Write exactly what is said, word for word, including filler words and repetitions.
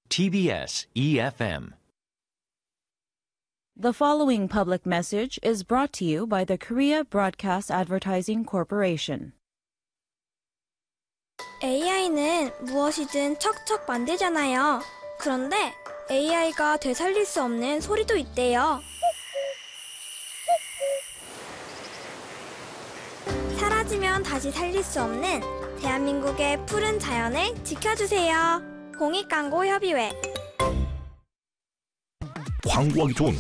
T B S E F M. The following public message is brought to you by the Korea Broadcast Advertising Corporation. 에이아이는 무엇이든 척척 만들잖아요. 그런데 에이아이가 되살릴 수 없는 소리도 있대요. 사라지면 다시 살릴 수 없는 대한민국의 푸른 자연을 지켜주세요. 공익광고협의회. 광고하기 좋은